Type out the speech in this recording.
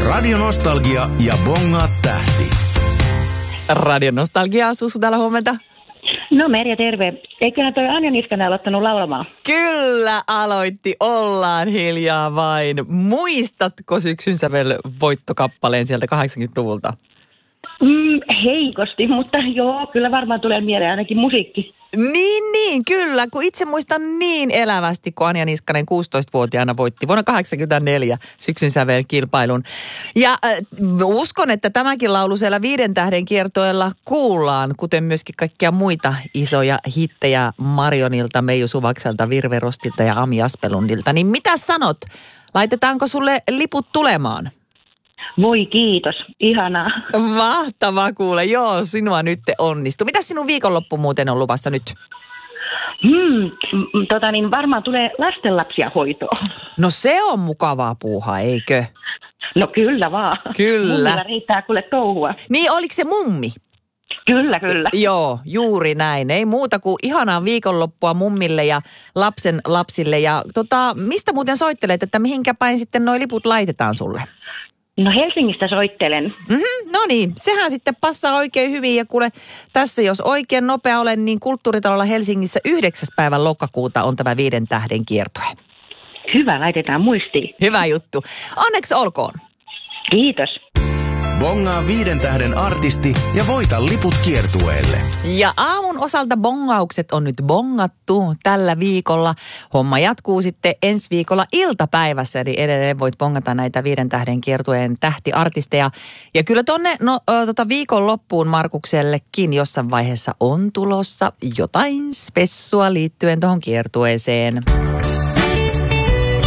Radio Nostalgia ja Bongaa tähti. Radio Nostalgia, Susu täällä huomenta. No Merja, terve. Eiköhän toi Anja Niskanen aloittanut laulamaan? Kyllä aloitti, ollaan hiljaa vain. Muistatko Syksyn sävel voittokappaleen sieltä 80-luvulta? Heikosti, mutta joo, kyllä varmaan tulee mieleen ainakin musiikki. Niin, kyllä. Kun itse muistan niin elävästi, kun Anja Niskanen 16-vuotiaana voitti vuonna 1984 Syksyn sävel kilpailun. Ja uskon, että tämäkin laulu siellä 5 tähden kiertoilla kuullaan, kuten myöskin kaikkia muita isoja hittejä Marionilta, Meiju Suvakselta, Virve Rostilta ja Ami Aspelundilta. Niin mitä sanot? Laitetaanko sulle liput tulemaan? Voi kiitos, ihanaa. Mahtavaa kuule, joo, sinua nyt onnistu. Mitä sinun viikonloppu muuten on luvassa nyt? Varmaan tulee lastenlapsia hoitoon. No se on mukavaa puuhaa, eikö? No kyllä vaan. Kyllä. Mummilla riittää kuule touhua. Niin, oliko se mummi? Kyllä. Joo, juuri näin. Ei muuta kuin ihanaa viikonloppua mummille ja lapsen lapsille. Ja mistä muuten soittelet, että mihinkä päin sitten noi liput laitetaan sulle? No Helsingistä soittelen. No niin, sehän sitten passaa oikein hyvin. Ja kuule, tässä jos oikein nopea olen, niin Kulttuuritalolla Helsingissä 9. päivän lokakuuta on tämä 5 tähden kiertue. Hyvä, laitetaan muistiin. Hyvä juttu. Onneksi olkoon. Kiitos. Bongaa 5 tähden artisti ja voita liput kiertueelle. Ja aamun osalta bongaukset on nyt bongattu tällä viikolla. Homma jatkuu sitten ensi viikolla iltapäivässä, eli edelleen voit bongata näitä 5 tähden kiertueen tähtiartisteja. Ja kyllä tonne viikon loppuun Markuksellekin jossain vaiheessa on tulossa jotain spessua liittyen tuohon kiertueeseen.